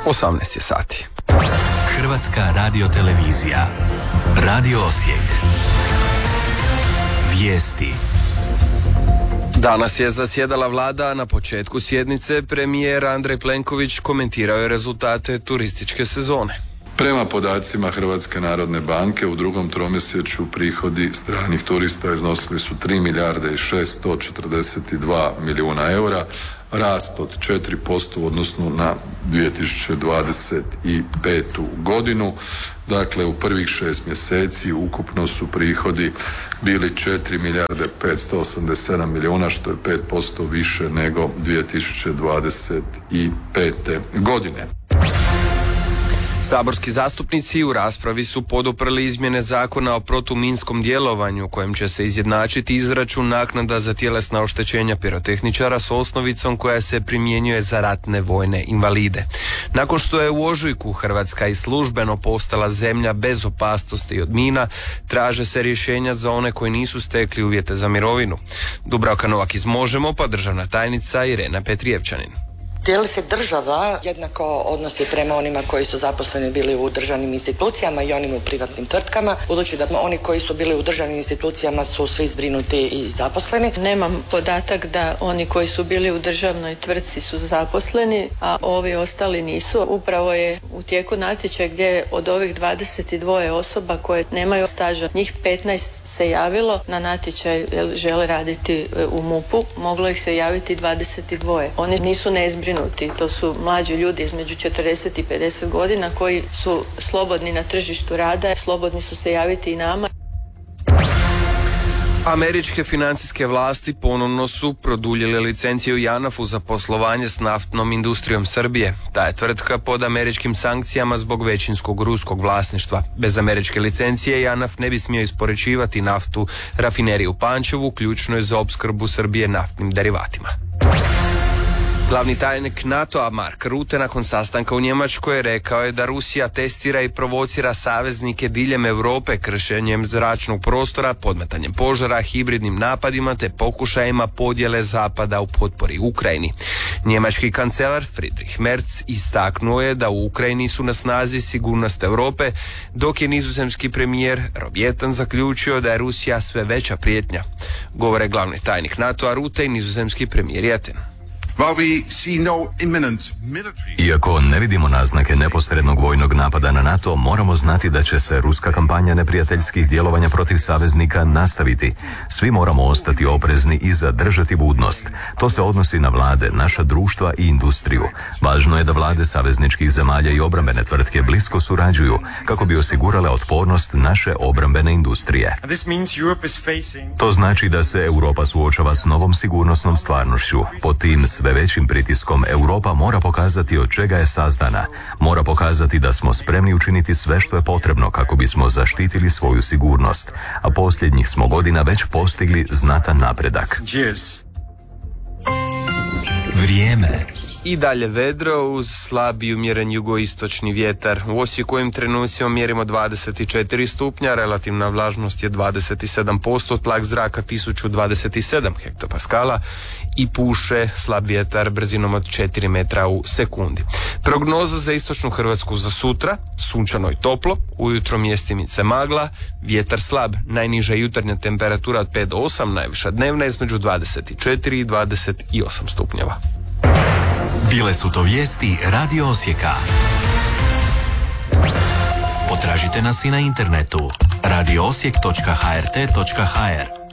18 je sati. Hrvatska radiotelevizija. Radio Osijek. Vijesti. Danas je zasjedala vlada, a na početku sjednice premijer Andrej Plenković komentirao je rezultate turističke sezone. Prema podacima Hrvatske narodne banke u drugom tromjesečju prihodi stranih turista iznosili su 3 milijarde i 642 milijuna eura, rast od 4% u odnosu na 2025. godinu. Dakle, u prvih 6 mjeseci ukupno su prihodi bili 4 milijarde 587 milijuna, što je 5% više nego 2025. godine. Saborski zastupnici u raspravi su poduprli izmjene zakona o protuminskom djelovanju kojem će se izjednačiti izračun naknada za tjelesna oštećenja pirotehničara s osnovicom koja se primjenjuje za ratne vojne invalide. Nakon što je u ožujku Hrvatska i službeno postala zemlja bez opasnosti od mina, traže se rješenja za one koji nisu stekli uvjete za mirovinu. Dubravka Novak iz Možemo, pa državna tajnica Irena Petrijevčanin. Je li se država jednako odnosi prema onima koji su zaposleni bili u državnim institucijama i onim u privatnim tvrtkama, budući da oni koji su bili u državnim institucijama su svi zbrinuti i zaposleni? Nemam podatak da oni koji su bili u državnoj tvrtci su zaposleni, a ovi ostali nisu. Upravo je u tijeku natječaj gdje od ovih 22 osoba koje nemaju staža, njih 15 se javilo na natječaj jer žele raditi u MUP-u, moglo ih se javiti 22. Oni nisu neizbrinuti. To su mlađi ljudi između 40 i 50 godina koji su slobodni na tržištu rada, slobodni su se javiti i nama. Američke financijske vlasti ponovno su produljile licenciju JANAF-u za poslovanje s naftnom industrijom Srbije. Ta je tvrtka pod američkim sankcijama zbog većinskog ruskog vlasništva. Bez američke licencije JANAF ne bi smio isporučivati naftu rafineriji u Pančevu, ključno je za opskrbu Srbije naftnim derivatima. Glavni tajnik NATO-a Mark Rutte nakon sastanka u Njemačkoj rekao je da Rusija testira i provocira saveznike diljem Europe kršenjem zračnog prostora, podmetanjem požara, hibridnim napadima te pokušajima podjele Zapada u potpori Ukrajini. Njemački kancelar Friedrich Merz istaknuo je da u Ukrajini su na snazi sigurnost Europe, dok je nizozemski premijer Rob Jetten zaključio da je Rusija sve veća prijetnja. Govore glavni tajnik NATO-a Rutte i nizozemski premijer Jetten. Iako ne vidimo naznake neposrednog vojnog napada na NATO, moramo znati da će se ruska kampanja neprijateljskih djelovanja protiv saveznika nastaviti. Svi moramo ostati oprezni i zadržati budnost. To se odnosi na vlade, naša društva i industriju. Važno je da vlade savezničkih zemalja i obrambene tvrtke blisko surađuju kako bi osigurale otpornost naše obrambene industrije. To znači da se Europa suočava s novom sigurnosnom stvarnošću. Pod tim sve većim pritiskom Europa mora pokazati od čega je sazdana. Mora pokazati da smo spremni učiniti sve što je potrebno kako bismo zaštitili svoju sigurnost. A posljednjih smo godina već postigli znatan napredak. Vrijeme. I dalje vedro uz slab i umjeren jugoistočni vjetar. U Osijeku ovim trenucima mjerimo 24 stupnja, relativna vlažnost je 27%, tlak zraka 1027 hektopaskala i puše slab vjetar brzinom od 4 metra u sekundi. Prognoza za istočnu Hrvatsku za sutra: sunčano i toplo, ujutro mjestimice magla, vjetar slab, najniža jutarnja temperatura od 5 do 8, najviša dnevna između 24 i 28 stupnjeva. Bile su to vijesti Radio Osijeka. Potražite nas i na internetu radioosijek.hrt.hr.